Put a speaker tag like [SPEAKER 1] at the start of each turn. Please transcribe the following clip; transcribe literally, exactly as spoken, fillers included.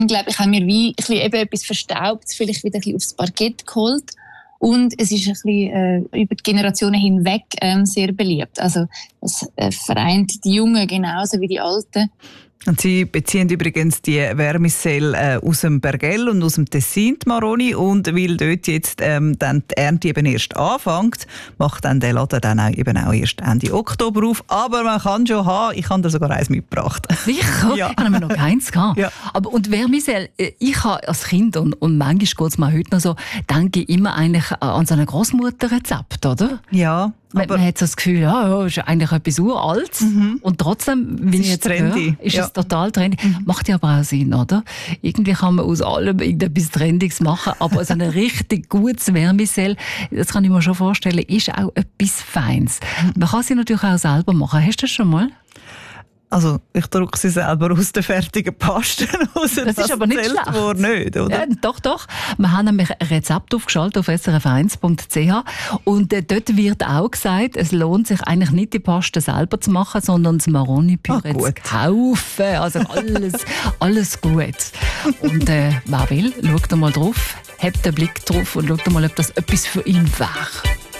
[SPEAKER 1] glaube ich, haben wir wie ein bisschen eben etwas Verstaubtes vielleicht wieder ein bisschen aufs Parkett geholt. Und es ist ein bisschen äh, über die Generationen hinweg ähm, sehr beliebt. Also es äh, vereint die Jungen genauso wie die Alten.
[SPEAKER 2] Und Sie beziehen übrigens die Vermicelle äh, aus dem Bergell und aus dem Tessin, die Maroni. Und weil dort jetzt ähm, dann die Ernte eben erst anfängt, macht dann der Laden dann auch, eben auch erst Ende Oktober auf. Aber man kann schon haben, ich habe da sogar eins mitgebracht.
[SPEAKER 3] Sicher?
[SPEAKER 2] Ja.
[SPEAKER 3] Ich habe noch keins gehabt. Ja. Aber, und Vermicelle, ich habe als Kind, und, und manchmal geht es mir heute noch so, denke ich immer eigentlich an so ein Grossmutterrezept, oder?
[SPEAKER 2] Ja.
[SPEAKER 3] Man, man hat so das Gefühl, ja, ja, ist eigentlich etwas Uraltes. Mhm. Und trotzdem, wie ich jetzt
[SPEAKER 2] trendy.
[SPEAKER 3] höre, ist
[SPEAKER 2] ja.
[SPEAKER 3] es total trendy. Mhm. Macht ja aber auch Sinn, oder? Irgendwie kann man aus allem irgendetwas Trendiges machen, aber so ein richtig gutes Vermicelle, das kann ich mir schon vorstellen, ist auch etwas Feines. Mhm. Man kann sie natürlich auch selber machen. Hast du das schon mal?
[SPEAKER 2] Also, ich drucke sie selber aus den fertigen Pasten raus.
[SPEAKER 3] Das, das ist aber nicht schlecht.
[SPEAKER 2] Wohl nicht, oder?
[SPEAKER 3] Ja, doch, doch. Wir haben nämlich ein Rezept aufgeschaltet auf s r f eins punkt c h und äh, dort wird auch gesagt, es lohnt sich eigentlich nicht, die Paste selber zu machen, sondern das Maroni-Püree zu kaufen. Also alles, alles gut. Und äh, wer will, schaut mal drauf, habt den Blick drauf und schaut mal, ob das etwas für ihn wäre.